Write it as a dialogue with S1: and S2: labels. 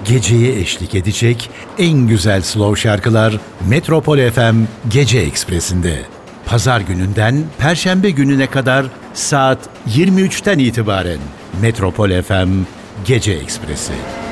S1: geceye eşlik edecek en güzel slow şarkılar Metropol FM Gece Ekspresi'nde. Pazar gününden Perşembe gününe kadar saat 23'ten itibaren Metropol FM Gece Ekspresi.